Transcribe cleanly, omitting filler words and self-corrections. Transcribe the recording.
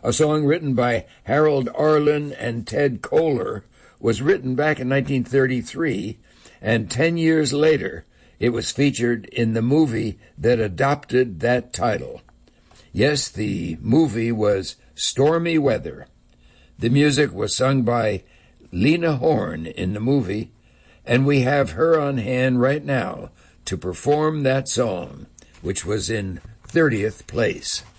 a song written by Harold Arlen and Ted Koehler, was written back in 1933, and 10 years later it was featured in the movie that adopted that title. Yes, the movie was Stormy Weather. The music was sung by Lena Horne in the movie, and we have her on hand right now to perform that song, which was in 30th place.